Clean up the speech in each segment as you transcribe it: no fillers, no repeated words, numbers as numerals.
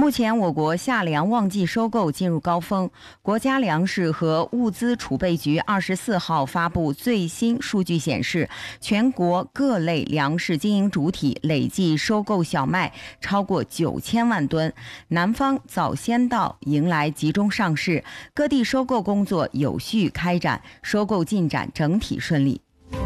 目前我国夏粮旺季收购进入高峰，国家粮食和物资储备局24号发布最新数据显示，全国各类粮食经营主体累计收购小麦超过9000万吨，南方早先到迎来集中上市，各地收购工作有序开展，收购进展整体顺利。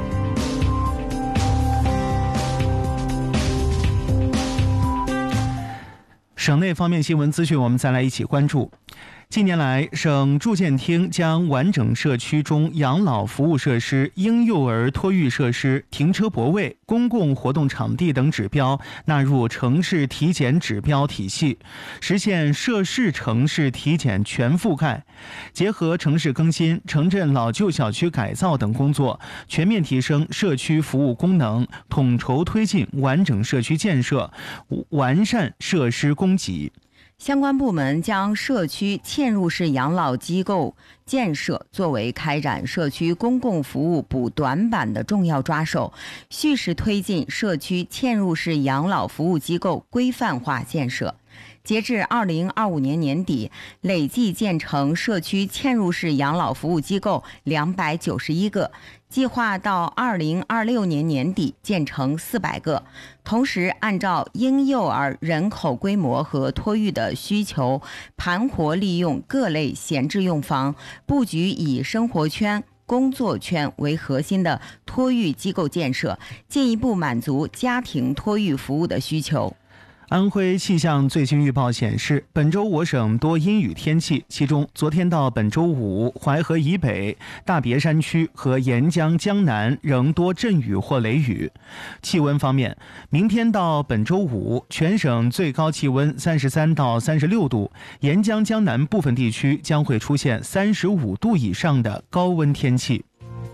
省内方面新闻资讯，我们再来一起关注。近年来，省住建厅将完整社区中养老服务设施、婴幼儿托育设施、停车泊位、公共活动场地等指标纳入城市体检指标体系，实现涉市城市体检全覆盖。结合城市更新、城镇老旧小区改造等工作，全面提升社区服务功能，统筹推进完整社区建设，完善设施供给。 相关部门将社区嵌入式养老机构建设作为开展社区公共服务补短板的重要抓手，蓄势推进社区嵌入式养老服务机构规范化建设。截至2025年年底，累计建成社区嵌入式养老服务机构291个，计划到2026年年底建成400个。同时，按照婴幼儿人口规模和托育的需求，盘活利用各类闲置用房，布局以生活圈、工作圈为核心的托育机构建设，进一步满足家庭托育服务的需求。 安徽气象最新预报显示，本周我省多阴雨天气，其中昨天到本周五，淮河以北、大别山区和沿江江南仍多阵雨或雷雨。气温方面，明天到本周五，全省最高气温33到36度，沿江江南部分地区将会出现35度以上的高温天气。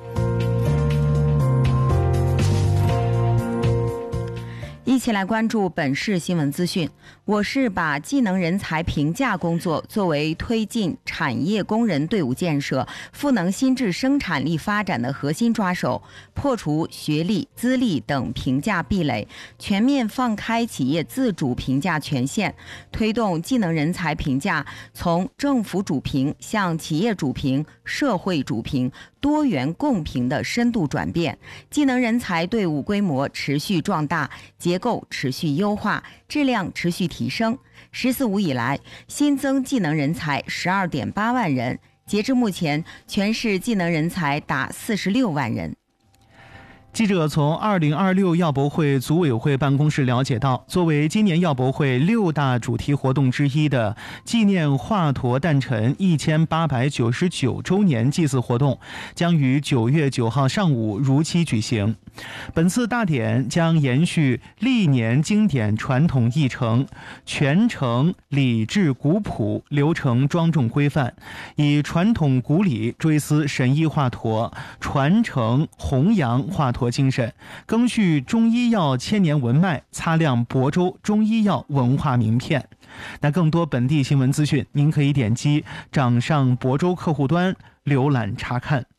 一起来关注本市新闻资讯。我市把技能人才评价工作作为推进产业工人队伍建设、赋能新质生产力发展的核心抓手，破除学历、资历等评价壁垒，全面放开企业自主评价权限，推动技能人才评价从政府主评向企业主评、社会主评、多元共评的深度转变，技能人才队伍规模持续壮大，结构持续优化，质量持续提升。“14五”以来，新增技能人才12.8万人，截至目前，全市技能人才达46万人。 记者从2026亚博会组委会办公室了解到，作为今年亚博会6大主题活动之一的纪念华佗诞辰1899周年祭祀活动，将于9月9号上午如期举行。本次大典将延续历年经典传统议程，全程礼制古朴，流程庄重规范，以传统古礼追思神医华佗，传承弘扬华佗精神，赓续中医药千年文脉，擦亮亳州中医药文化名片。那更多本地新闻资讯，您可以点击掌上亳州客户端浏览查看。